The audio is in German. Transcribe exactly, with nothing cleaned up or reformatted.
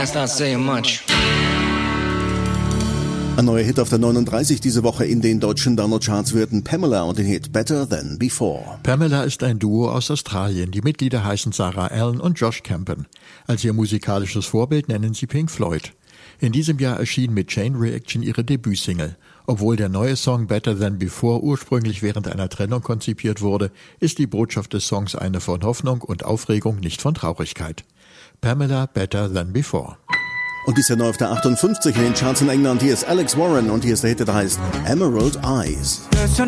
That's not saying much. Ein neuer Hit auf der neununddreißig diese Woche in den deutschen Download-Charts würden Pamela und den Hit Better Than Before. Pamela ist ein Duo aus Australien. Die Mitglieder heißen Sarah Allen und Josh Campen. Als ihr musikalisches Vorbild nennen sie Pink Floyd. In diesem Jahr erschien mit Chain Reaction ihre Debütsingle. Obwohl der neue Song Better Than Before ursprünglich während einer Trennung konzipiert wurde, ist die Botschaft des Songs eine von Hoffnung und Aufregung, nicht von Traurigkeit. Pamela, Better Than Before. Und dies ja neu auf der achtundfünfzig in den Charts in England. Hier ist Alex Warren und hier ist der Hit, der heißt Emerald Eyes. There's